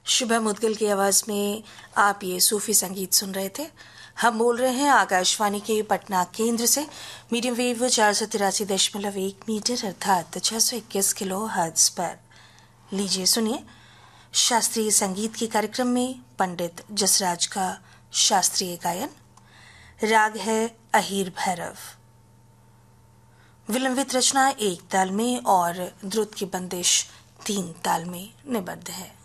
शुभम मुदगिल की आवाज में आप ये सूफी संगीत सुन रहे थे। हम बोल रहे हैं आकाशवाणी के पटना केंद्र से मीडियम वेव 483.1 मीटर अर्थात 621 किलो हर्ट्ज पर। लीजिए सुनिए शास्त्रीय संगीत के कार्यक्रम में पंडित जसराज का शास्त्रीय गायन। राग है अहीर भैरव। विलंबित रचना 1 ताल में और द्रुत की बंदिश 3 ताल में निबद्ध है।